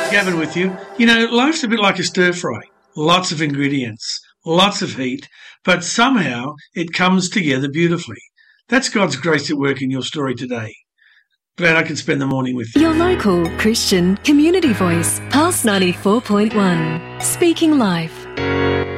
Gavin with you. You know, life's a bit like a stir fry. Lots of ingredients, lots of heat, but somehow it comes together beautifully. That's God's grace at work in your story today. Glad I can spend the morning with you. Your local Christian community voice, Pulse 94.1, speaking life.